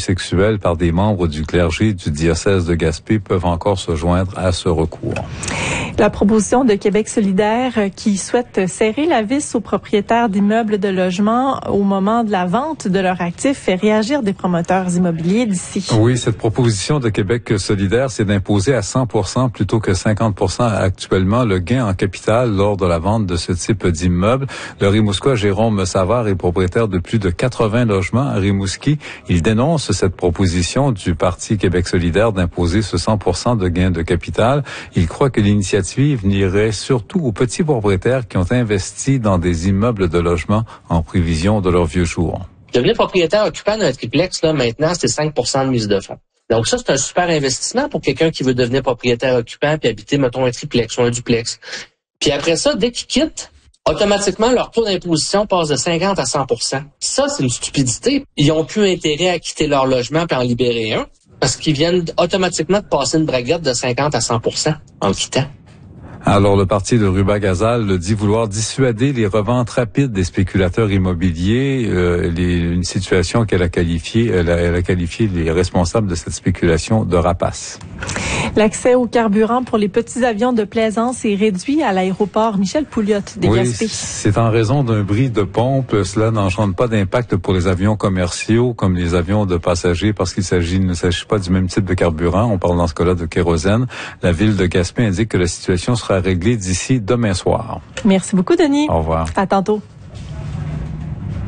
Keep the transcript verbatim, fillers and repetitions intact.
sexuels par des membres du clergé du diocèse de Gaspé peuvent encore se joindre à ce recours. La proposition de Québec solidaire qui souhaite serrer la vis aux propriétaires d'immeubles de logement au moment de la vente de leurs actifs fait réagir des promoteurs immobiliers d'ici. Oui, cette proposition de Québec solidaire, c'est d'imposer à cent pour cent plutôt que cinquante pour cent actuellement le gain en capital lors de la vente de ce type d'immeuble. Le Rimouskois Jérôme Savard est propriétaire de plus de quatre-vingts logements à Rimouski. Il dénonce cette proposition du Parti Québec solidaire d'imposer ce cent pour cent de gain de capital. Il croit que l'initiative n'irait surtout aux petits propriétaires qui ont investi dans des immeubles de logement en prévision de leurs vieux jours. Devenir propriétaire occupant d'un triplex, là, maintenant, c'est cinq pour cent de mise de fonds. Donc ça, c'est un super investissement pour quelqu'un qui veut devenir propriétaire occupant puis habiter, mettons, un triplex ou un duplex. Puis après ça, dès qu'ils quittent, automatiquement, leur taux d'imposition passe de cinquante à cent pour cent. Ça, c'est une stupidité. Ils ont plus intérêt à quitter leur logement puis en libérer un parce qu'ils viennent automatiquement de passer une braguette de cinquante à cent pour cent en quittant. Alors, le parti de Rubas-Gazal dit vouloir dissuader les reventes rapides des spéculateurs immobiliers, euh, les, une situation qu'elle a qualifiée, elle a, elle a qualifié les responsables de cette spéculation de rapaces. L'accès au carburant pour les petits avions de plaisance est réduit à l'aéroport Michel Pouliot de oui, Gaspé. C'est en raison d'un bris de pompe. Cela n'engendre pas d'impact pour les avions commerciaux comme les avions de passagers parce qu'il s'agit, il ne s'agit pas du même type de carburant. On parle dans ce cas-là de kérosène. La ville de Gaspé indique que la situation sera réglée d'ici demain soir. Merci beaucoup, Denis. Au revoir. À tantôt.